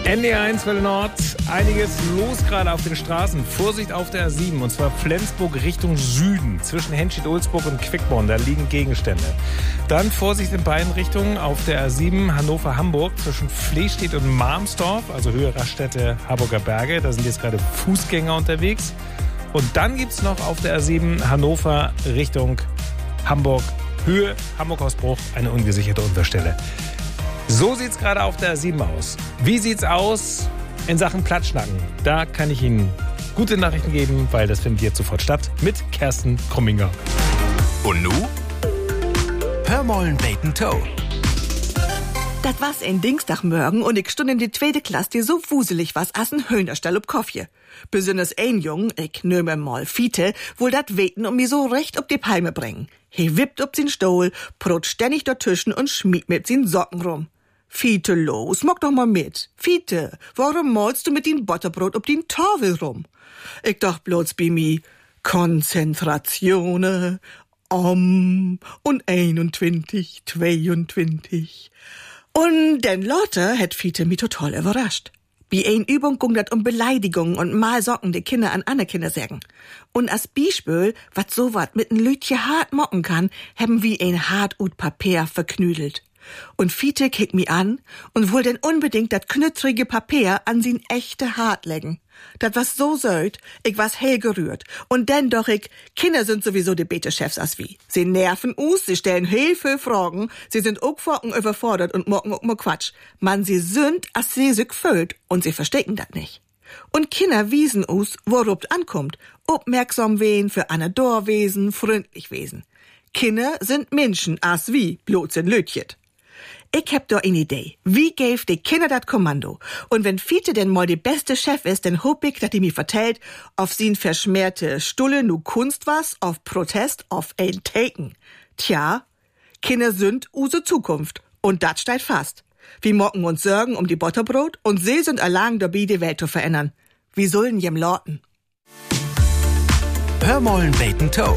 NDR1 Welle Nord, einiges los gerade auf den Straßen. Vorsicht auf der A7, und zwar Flensburg Richtung Süden. Zwischen Henstedt-Ulzburg und Quickborn, da liegen Gegenstände. Dann Vorsicht in beiden Richtungen auf der A7 Hannover-Hamburg zwischen Flestedt und Marmsdorf, also Höhe Raststätte Harburger Berge. Da sind jetzt gerade Fußgänger unterwegs. Und dann gibt's noch auf der A7 Hannover Richtung Hamburg, Höhe Hamburg-Hausbruch, eine ungesicherte Unfallstelle. So sieht's gerade auf der A7 aus. Wie sieht's aus in Sachen Plattschnacken? Da kann ich Ihnen gute Nachrichten geben, weil das findet jetzt sofort statt mit Kerstin Krumminger. Und nu? Hör mollen Bacon Toe. Das war's ein Dienstagmorgen und ich stund in die 2. Klasse, die so wuselig was als ein Hühnerstall ob Koffje. Besonders ein Jung, ich nehme mal Fiete, wohl dat weten und mir so recht ob die Palme bringen. He wippt ob sin Stuhl, prot ständig dort Tischen und schmiegt mit sin Socken rum. Fiete, los, mock doch mal mit. Fiete, warum malst du mit din Butterbrot ob din Tafel rum? Ich dacht bloß bei mi, Konzentratione, und 21, 22. Und denn Lotte hat Fiete mi total überrascht. Bei ein Übung ging dat um Beleidigungen und mal Socken die Kinder an andere Kinder sagen. Und als Beispiel, wat so wat mit n Lütje hart mocken kann, haben wir ein hart ut Papier verknüdelt. Und Fiete kickt mi an und will denn unbedingt dat knüttrige Papier an sin echte Hart legen. Dat was so söd, ich was hell gerührt. Und denn doch Kinder sind sowieso die Bete-Chefs as wie. Sie nerven us, sie stellen heel viel Fragen, sie sind auch vocken überfordert und mocken auch mal Quatsch. Man, sie sind, as sie sich fühlt und sie verstecken dat nicht. Und Kinder wiesen us, worup ankommt. Aufmerksam wehen, für Anne Dorwesen, freundlich wesen. Kinder sind Menschen as wie, bloß in Lötjet. Ich hab da eine Idee. Wie gäf die Kinder dat Kommando? Und wenn Fiete denn mal die beste Chef ist, dann hopp ich, dass die mir vertellt, auf sin verschmähte Stulle nu Kunst was, auf Protest, auf ein Taken. Tja, Kinder sind use Zukunft. Und dat steht fast. Wir mocken uns Sorgen um die Butterbrot und sie sind allein dabei, die Welt zu verändern. Wie sollen jem lorten? Hör mollen Bacon Toe.